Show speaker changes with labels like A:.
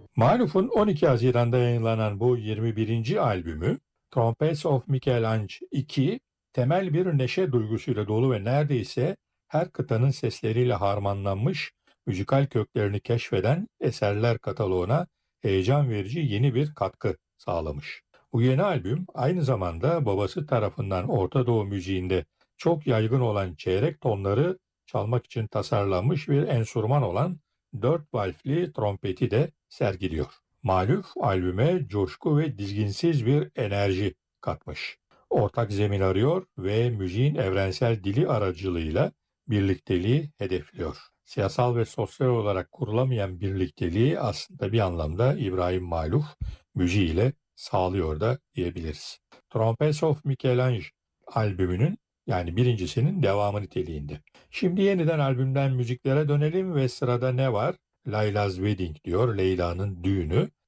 A: Maluf'un 12 Haziran'da yayınlanan bu 21. albümü Trumpets of Michelangelo 2 temel bir neşe duygusuyla dolu ve neredeyse her kıtanın sesleriyle harmanlanmış müzikal köklerini keşfeden eserler kataloğuna heyecan verici yeni bir katkı sağlamış. Bu yeni albüm aynı zamanda babası tarafından Orta Doğu müziğinde çok yaygın olan çeyrek tonları çalmak için tasarlanmış bir enstrüman olan 4 valfli trompeti de sergiliyor. Maluf albüme coşku ve dizginsiz bir enerji katmış. Ortak zemin arıyor ve müziğin evrensel dili aracılığıyla birlikteliği hedefliyor. Siyasal ve sosyal olarak kurulamayan birlikteliği aslında bir anlamda İbrahim Maluf müziğiyle sağlıyor da diyebiliriz. Trumpets of Michelangelo albümünün yani birincisinin devamı niteliğinde. Şimdi yeniden albümden müziklere dönelim ve sırada ne var? Layla's Wedding diyor, Leyla'nın düğünü.